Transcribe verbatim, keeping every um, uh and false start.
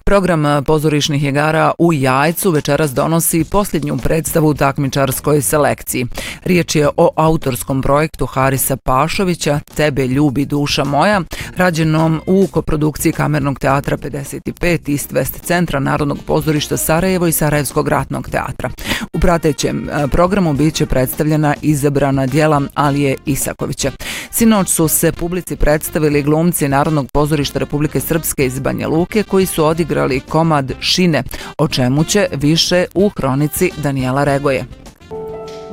Program pozorišnih igara u Jajcu večeras donosi posljednju predstavu u takmičarskoj selekciji. Riječ je o autorskom projektu Harisa Pašovića Tebe ljubi duša moja, rađenom u koprodukciji Kamernog teatra pedeset pet, East West centra Narodnog pozorišta Sarajevo i Sarajevskog ratnog teatra. U pratećem programu bit će predstavljena izabrana djela Alije Isakovića. Sinoć su se publici predstavili glumci Narodnog pozorišta Republike Srpske iz Banja Luke koji su odigrali komad Šine, o čemu će više u hronici Danijela Regoje.